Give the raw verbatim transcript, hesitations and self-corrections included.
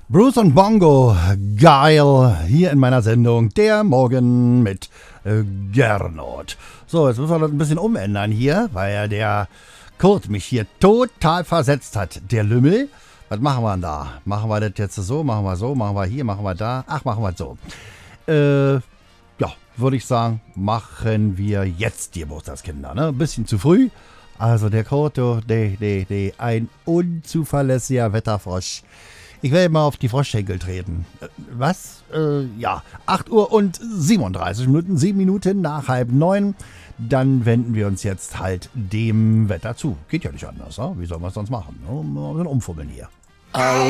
Bruce und Bongo, geil, hier in meiner Sendung, der Morgen mit äh, Gernot. So, jetzt müssen wir das ein bisschen umändern hier, weil ja der Kurt mich hier total versetzt hat. Der Lümmel, was machen wir denn da? Machen wir das jetzt so, machen wir so, machen wir hier, machen wir da? Ach, machen wir so. Äh, ja, würde ich sagen, machen wir jetzt die Geburtstagskinder, ne? Ein bisschen zu früh. Also der Kurt, der, der, der, ein unzuverlässiger Wetterfrosch. Ich werde mal auf die Froschschenkel treten. Äh, was? Äh, ja, acht Uhr und siebenunddreißig Minuten, sieben Minuten nach halb neun. Dann wenden wir uns jetzt halt dem Wetter zu. Geht ja nicht anders, ne? Wie soll man es sonst machen? Ne? Mal ein bisschen umfummeln hier.